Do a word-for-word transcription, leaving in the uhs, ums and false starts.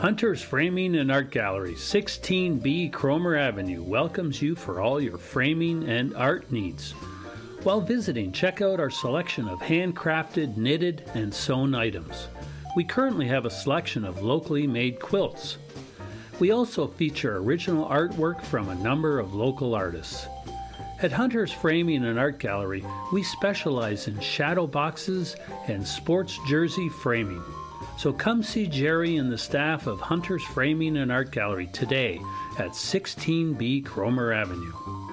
Hunter's Framing and Art Gallery, sixteen B Cromer Avenue, welcomes you for all your framing and art needs. While visiting, check out our selection of handcrafted, knitted, and sewn items. We currently have a selection of locally made quilts. We also feature original artwork from a number of local artists. At Hunter's Framing and Art Gallery, we specialize in shadow boxes and sports jersey framing. So come see Jerry and the staff of Hunter's Framing and Art Gallery today at sixteen B Cromer Avenue.